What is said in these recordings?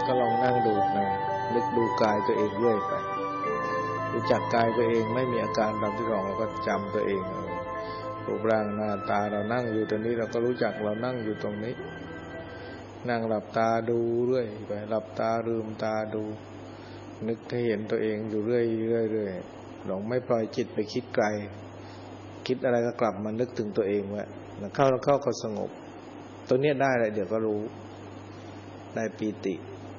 ก็ลองนั่งดูนะนึกดูกายตัวเองเรื่อยไปรู้จักกายตัวเองไม่มีอาการดับที่สองเราก็จำตัวเองรูปร่างหน้าตาเรานั่งอยู่ตรงนี้เราก็รู้จักเรานั่งอยู่ตรงนี้นั่งหลับตาดูเรื่อยไปหลับตาลืมตาดูนึกให้เห็นตัวเองอยู่เรื่อยๆลองไม่ปล่อยจิตไปคิดไกลคิดอะไรก็กลับมานึกถึงตัวเองไว้แล้วเข้าก็สงบตัวเนี้ยได้เลยเดี๋ยวก็รู้ได้ปีติ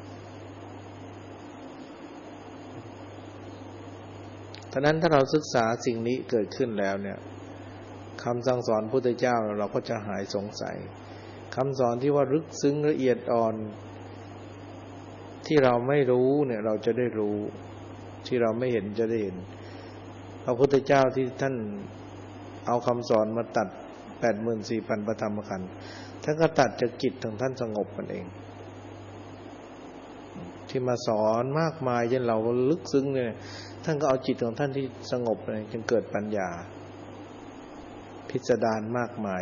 ฉะนั้นถ้าเราศึกษาสิ่งนี้เกิดขึ้นแล้วเนี่ยคำสั่งสอนพุทธเจ้าเราก็จะหายสงสัยคำสอนที่ว่าลึกซึ้งละเอียดอ่อนที่เราไม่รู้เนี่ยเราจะได้รู้ที่เราไม่เห็นจะได้เห็นพระพุทธเจ้าที่ท่านเอาคำสอนมาตัด 84,000 พระธรรมขันธ์ท่านก็ตัดจากจิตของท่านสงบมันเองที่มาสอนมากมายจนเราลึกซึ้งเนี่ยท่านก็เอาจิตของท่านที่สงบเลยจึงเกิดปัญญาพิสดารมากมาย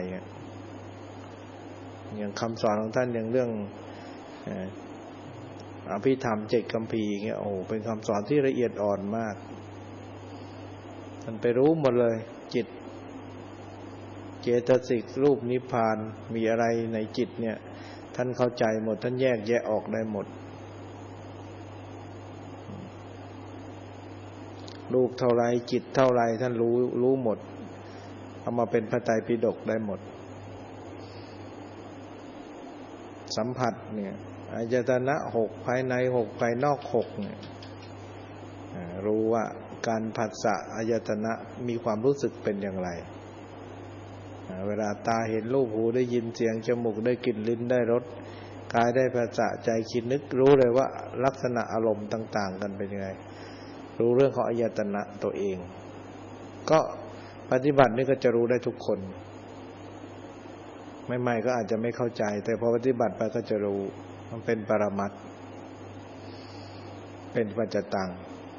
อย่างคำสอนของท่านอย่างเรื่องอภิธรรม7คัมภีร์เงี้ยโอ้เป็นคำสอนที่ละเอียดอ่อนมากท่านไปรู้หมดเลยจิตเจตสิกรูปนิพพานมีอะไรในจิตเนี่ยท่านเข้าใจหมดท่านแยกแยะออกได้หมดรูปเท่าไรจิตเท่าไรท่านรู้หมดเอามาเป็นพระไตรปิฎกได้หมดสัมผัสเนี่ยอายตนะ6ภายใน6ภายนอก6เนี่ยรู้ว่าการผัสสะอายตนะมีความรู้สึกเป็นอย่างไรเวลาตาเห็นรูปหูได้ยินเสียงจมูกได้กลิ่นลิ้นได้รสกายได้ผัสสะใจคิดนึกรู้เลยว่าลักษณะอารมณ์ต่างๆกันเป็นยังไงรู้เรื่องของอายตนะตัวเองก็ปฏิบัตินี่ก็จะรู้ได้ทุกคนใหม่ๆก็อาจจะไม่เข้าใจแต่พอปฏิบัติไปก็จะรู้มันเป็นปรมัตถ์เป็นปัจจตัง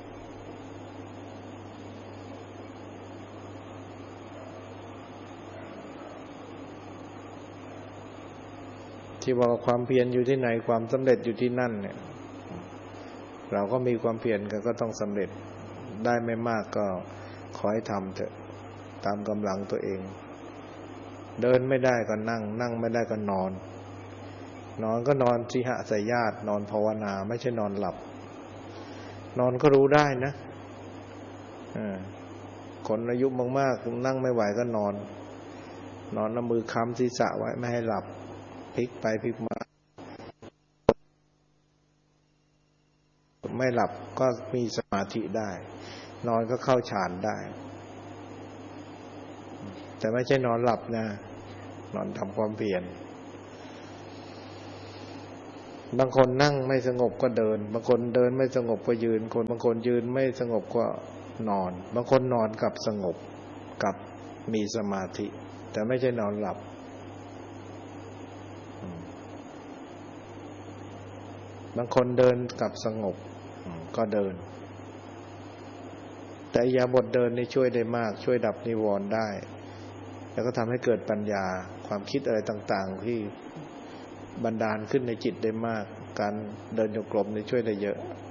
ที่บอกความเพียรอยู่ที่ไหนความสำเร็จอยู่ที่นั่นเนี่ยเราก็มีความเพียรก็ต้องสำเร็จได้ไม่มากก็ขอให้ทำเถอะตามกำลังตัวเองเดินไม่ได้ก็นั่งไม่ได้ก็นอนก็นอนสิหสยญาตนอนภาวนาไม่ใช่นอนหลับนอนก็รู้ได้นะคนอายุมากๆนั่งไม่ไหวก็นอนเอามือค้ำศีรษะไว้ไม่ให้หลับพลิกไปพลิกมาไม่หลับก็มีสมาธิได้นอนก็เข้าฌานได้แต่ไม่ใช่นอนหลับนะนอนทำความเพียรบางคนนั่งไม่สงบก็เดินบางคนเดินไม่สงบก็ยืนบางคนยืนไม่สงบก็นอนบางคนนอนกับสงบกับมีสมาธิแต่ไม่ใช่นอนหลับบางคนเดินกับสงบก็เดินแต่อิริยาบถเดินนี่ช่วยได้มากช่วยดับนิวรณ์ได้แล้วก็ทำให้เกิดปัญญาความคิดอะไรต่างๆที่บันดาลขึ้นในจิตได้มากการเดินโยกลมนี่ช่วยได้เยอะ